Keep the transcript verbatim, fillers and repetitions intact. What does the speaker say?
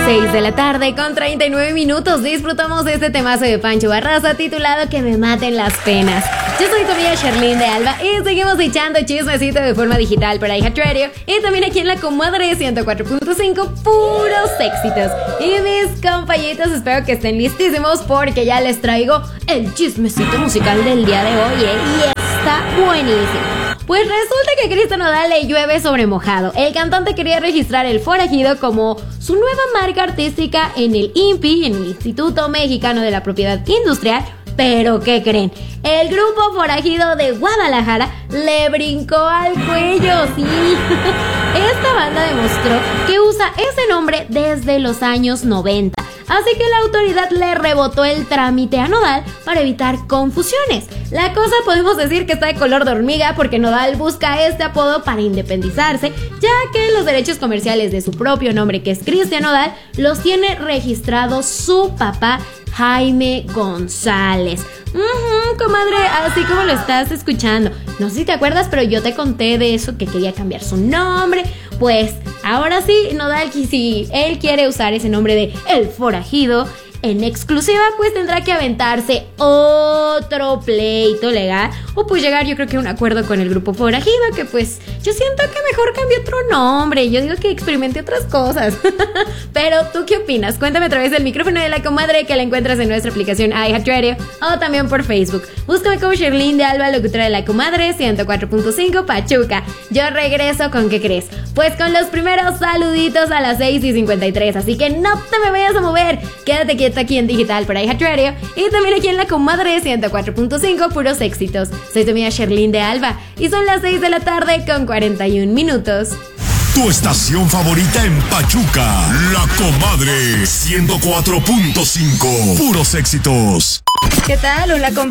seis de la tarde con treinta y nueve minutos disfrutamos de este temazo de Pancho Barraza titulado Que me maten las penas. Yo soy tu amiga Sherlyn de Alba y seguimos echando chismecito de forma digital para iHeartRadio y también aquí en la Comadre ciento cuatro punto cinco, puros éxitos. Y mis compañitos, espero que estén listísimos porque ya les traigo el chismecito musical del día de hoy, ¿eh? Y está buenísimo. Pues resulta que Cristian Nodal le llueve sobre mojado. El cantante quería registrar El Forajido como su nueva marca artística en el I N P I, en el Instituto Mexicano de la Propiedad Industrial. Pero ¿qué creen? El grupo Forajido de Guadalajara le brincó al cuello, sí. Esta banda demostró que usa ese nombre desde los años noventa. Así que la autoridad le rebotó el trámite a Nodal para evitar confusiones. La cosa podemos decir que está de color de hormiga porque Nodal busca este apodo para independizarse, ya que los derechos comerciales de su propio nombre, que es Cristian Nodal, los tiene registrados su papá, Jaime González. Uh-huh, comadre, así como lo estás escuchando. No sé si te acuerdas, pero yo te conté de eso, que quería cambiar su nombre. Pues ahora sí, Nodal, si él quiere usar ese nombre de El Forajido en exclusiva, pues tendrá que aventarse otro pleito legal o pues llegar yo creo que a un acuerdo con el grupo Forajido, que pues yo siento que mejor cambie otro nombre. Yo digo que experimente otras cosas. Pero ¿tú qué opinas? Cuéntame a través del micrófono de la Comadre, que la encuentras en nuestra aplicación iHeartRadio o también por Facebook. Búscame como Sherlyn de Alba, locutora de la Comadre ciento cuatro punto cinco Pachuca. Yo regreso con ¿qué crees? Pues con los primeros saluditos a las seis y cincuenta y tres, así que no te me vayas a mover. Quédate aquí aquí en digital para iHeartRadio y también aquí en la Comadre ciento cuatro punto cinco, puros éxitos. Soy tu amiga Sherlyn de Alba y son las seis de la tarde con cuarenta y un minutos. Tu estación favorita en Pachuca, la Comadre ciento cuatro punto cinco, puros éxitos. ¿Qué tal? Hola, compa.